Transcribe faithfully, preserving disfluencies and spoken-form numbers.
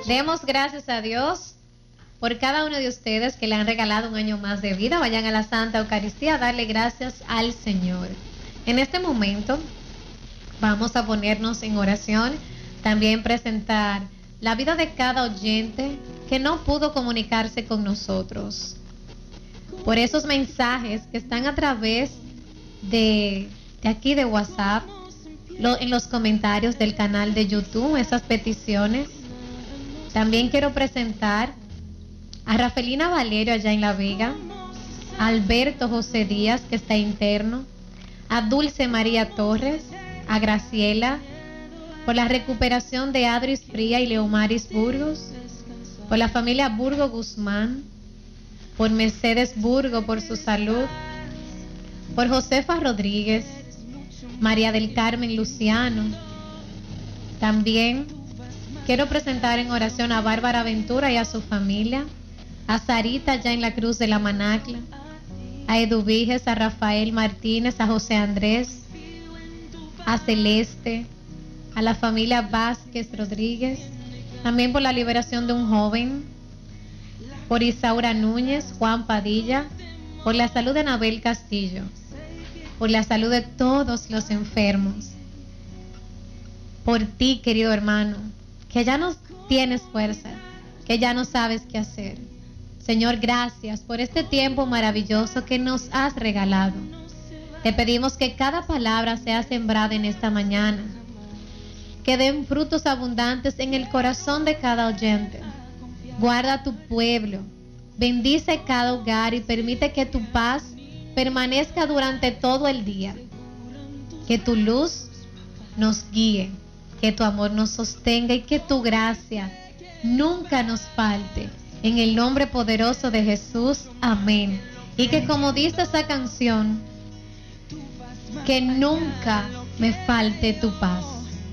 Demos gracias a Dios por cada uno de ustedes que le han regalado un año más de vida. Vayan a la Santa Eucaristía a darle gracias al Señor. En este momento vamos a ponernos en oración, también presentar la vida de cada oyente que no pudo comunicarse con nosotros. Por esos mensajes que están a través de, de aquí de WhatsApp, lo, en los comentarios del canal de YouTube, esas peticiones. También quiero presentar a Rafelina Valerio allá en La Vega, a Alberto José Díaz, que está interno, a Dulce María Torres, a Graciela, por la recuperación de Adris Fría y Leomaris Burgos, por la familia Burgo Guzmán, por Mercedes Burgo por su salud, por Josefa Rodríguez, María del Carmen Luciano. También quiero presentar en oración a Bárbara Ventura y a su familia, a Sarita ya en la Cruz de la Manacla, a Eduviges, a Rafael Martínez, a José Andrés, a Celeste, a la familia Vázquez Rodríguez, también por la liberación de un joven, por Isaura Núñez, Juan Padilla, por la salud de Anabel Castillo, por la salud de todos los enfermos, por ti, querido hermano, que ya no tienes fuerza, que ya no sabes qué hacer. Señor, gracias por este tiempo maravilloso que nos has regalado. Te pedimos que cada palabra sea sembrada en esta mañana, que den frutos abundantes en el corazón de cada oyente. Guarda a tu pueblo, bendice cada hogar y permite que tu paz permanezca durante todo el día. Que tu luz nos guíe, que tu amor nos sostenga y que tu gracia nunca nos falte. En el nombre poderoso de Jesús, amén. Y que, como dice esa canción, que nunca me falte tu paz.